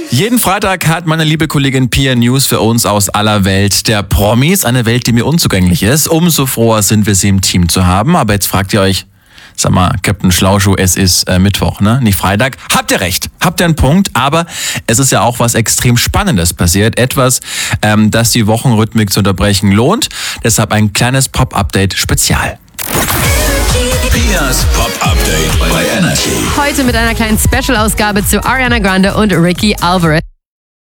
Jeden Freitag hat meine liebe Kollegin Pia News für uns aus aller Welt der Promis. Eine Welt, die mir unzugänglich ist. Umso froher sind wir, sie im Team zu haben. Aber jetzt fragt ihr euch, sag mal, Captain Schlauschuh, es ist Mittwoch, ne? Nicht Freitag. Habt ihr recht, habt ihr einen Punkt. Aber es ist ja auch was extrem Spannendes passiert. Etwas, das die Wochenrhythmik zu unterbrechen lohnt. Deshalb ein kleines Pop-Update-Spezial. Pias Pop-Update bei Energy. Heute mit einer kleinen Special-Ausgabe zu Ariana Grande und Ricky Alvarez.